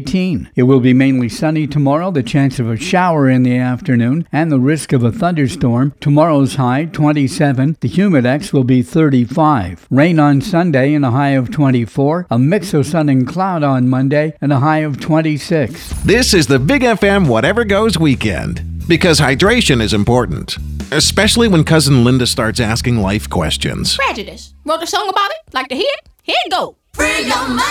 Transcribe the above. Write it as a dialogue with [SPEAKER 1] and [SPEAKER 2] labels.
[SPEAKER 1] 18. It will be mainly sunny tomorrow, the chance of a shower in the afternoon, and the risk of a thunderstorm. Tomorrow's high, 27. The humidex will be 35. Rain on Sunday and a high of 24. A mix of sun and cloud on Monday and a high of 26.
[SPEAKER 2] This is the Big FM Whatever Goes weekend. Because hydration is important. Especially when Cousin Linda starts asking life questions.
[SPEAKER 3] Prejudice. Wrote a song about it? Like to hear it? Here it go. Free your mind.